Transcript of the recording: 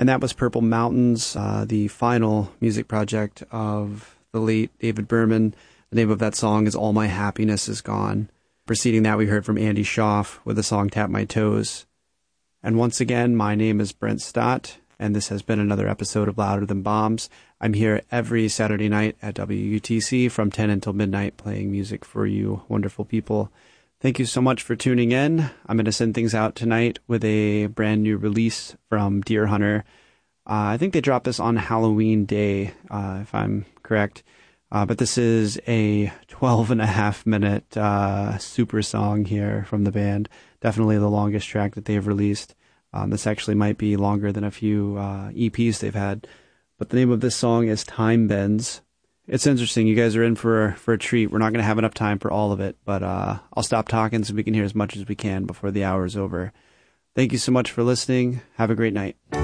And that was Purple Mountains, the final music project of the late David Berman. The name of that song is All My Happiness Is Gone. Preceding that, we heard from Andy Schaaf with the song Tap My Toes. And once again, my name is Brent Stott, and this has been another episode of Louder Than Bombs. I'm here every Saturday night at WUTC from 10 until midnight playing music for you wonderful people. Thank you so much for tuning in. I'm going to send things out tonight with a brand new release from Deer Hunter. I think they dropped this on Halloween Day, if I'm correct. But this is a 12.5-minute super song here from the band. Definitely the longest track that they've released. This actually might be longer than a few EPs they've had. But the name of this song is Time Bends. It's interesting. You guys are in for a treat. We're not going to have enough time for all of it, but I'll stop talking so we can hear as much as we can before the hour is over. Thank you so much for listening. Have a great night.